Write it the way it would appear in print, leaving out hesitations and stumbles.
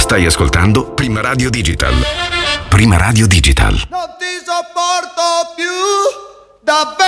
Stai ascoltando Prima Radio Digital. Prima Radio Digital. Non ti sopporto più, davvero.